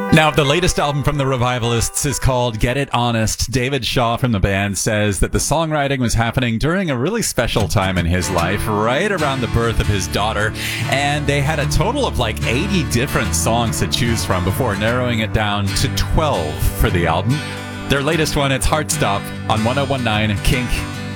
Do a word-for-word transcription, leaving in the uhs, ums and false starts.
Now, the latest album from the Revivalists is called Get It Honest. David Shaw from the band says that the songwriting was happening during a really special time in his life, right around the birth of his daughter, and they had a total of like eighty different songs to choose from before narrowing it down to twelve for the album. Their latest one, it's Heartstop on one oh one nine Kink.